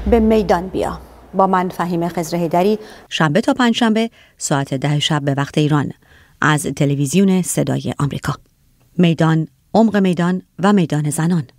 به میدان بیا. با من فهیمه خضرحیدری، شنبه تا پنجشنبه ساعت 10 شب به وقت ایران از تلویزیون صدای آمریکا. میدان، عمق میدان و میدان زنان.